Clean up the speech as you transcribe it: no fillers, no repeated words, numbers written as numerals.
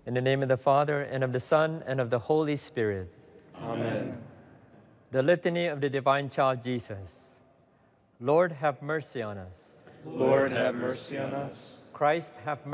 In the name of the Father, and of the Son, and of the Holy Spirit. Amen. The Litany of the Divine Child Jesus. Lord, have mercy on us. Lord, have mercy on us. Christ, have mercy.